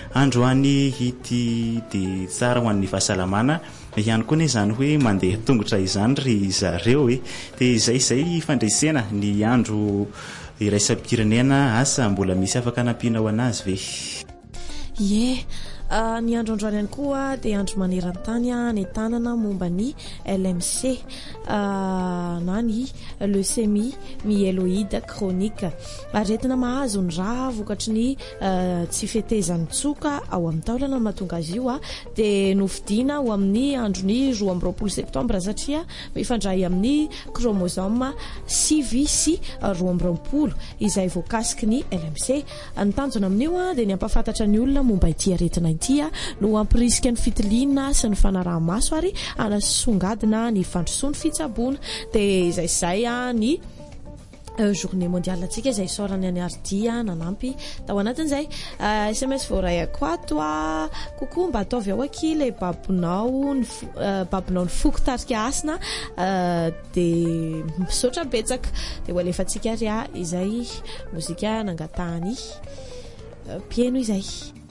androany hity de tsara ho an'ny fahasalamana ihany koa ne zany hoe mandeha tongotra izany ry zareo de izay fandresena ny andro iraisam-pirenena asa mbola misy afaka anampinao anazy ve? Ny androandroany ihany koa dia andro maneran-tany ny tanana momba ny LMC na ny leucémie myéloïde chronique. Aretina mahazo ny raha vokatry ny tsy fetezan'ny tsoka ao amin'ny taolana mahatonga azy io dia nofidiana ho amin'ny androny 12 septambra satria mifandray amin'ny chromosome 6 sy 12 izay voakasiky ny LMC. Ny tanjona amin'io dia ny ampafantatra ny olona momba ity aretina no ampirisika ny fitiliana sy ny fanaraha-maso ary anasongadina ny fandrosoany fitsaboana dia izay ny journée mondiale atsika izay sorany any ardia nanampy tao anatin'izay SMS voarayako ato kokoa mba ataovy ao aky le babonao ny foko tarika asina dia misaotra betsaka dia ho alefatsika ary izay mozika nangatahany pieno izay.